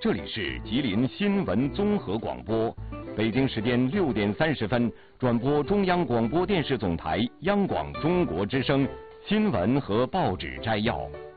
这里是吉林新闻综合广播，北京时间6点30分，转播中央广播电视总台央广中国之声新闻和报纸摘要。